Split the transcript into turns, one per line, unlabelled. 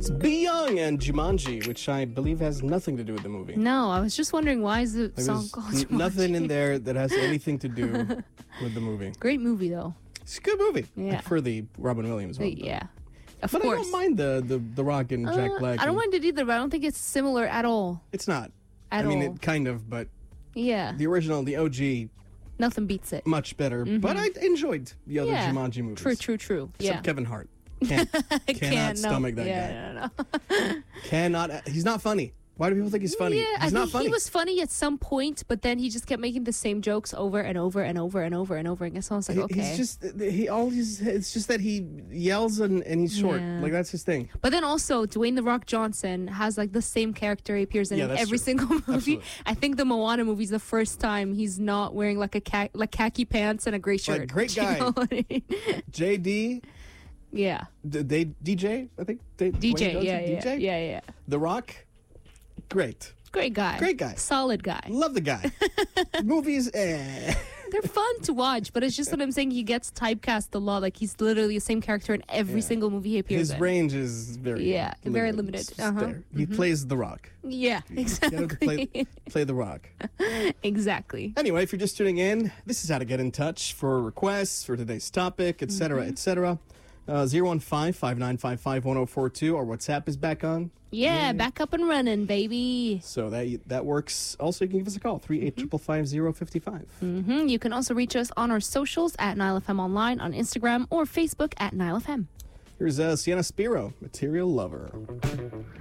It's Be Young and Jumanji, which I believe has nothing to do with the movie.
No, I was just wondering why is the song
There's
called Jumanji?
nothing in there that has anything to do with the movie.
Great movie though.
It's a good movie.
Yeah.
I prefer the Robin Williams one.
Yeah. Of
But
course.
I don't mind the Rock and Jack Black.
I don't mind it either, but I don't think it's similar at all.
It's not.
At
I mean,
all.
it kind of, but
Yeah.
the original, the OG,
Nothing beats it.
much better. But I enjoyed the other
Yeah.
Jumanji movies.
True.
Except
Yeah.
Kevin Hart. Cannot stomach that guy.
No.
Cannot. He's not funny. Why do people think he's funny?
Yeah, I
he's not
think
funny.
he was funny at some point, but then he just kept making the same jokes over and over and over and over and over again. So I was like, okay.
It's just that he yells and he's short.
Yeah.
Like, that's his thing.
But then also, Dwayne The Rock Johnson has like the same character he appears in
Yeah, that's
every
true.
single movie.
Absolutely.
I think the Moana movie is the first time he's not wearing like khaki pants and a gray shirt.
great
You
guy.
know what I mean?
JD,
Yeah.
they DJ, I think. Dwayne
DJ.
Johnson,
Yeah.
DJ?
Yeah.
The Rock, great.
Great guy.
Great guy.
Solid guy.
Love the guy. Movies,
They're fun to watch, but it's just that I'm saying he gets typecast a lot. Like he's literally the same character in every single movie he appears
His
in.
range is very
very limited.
It's
Uh-huh.
there. He plays The Rock.
Yeah,
You gotta
exactly.
play The Rock.
Exactly.
Anyway, if you're just tuning in, this is how to get in touch for requests for today's topic, etc., etc. 015-5955-1042. Our WhatsApp is back on.
Yeah, back up and running, baby.
So that works. Also, you can give us a call, 38555-055.
You can also reach us on our socials at NileFM Online on Instagram or Facebook at NileFM.
Here's Sienna Spiro, Material Lover.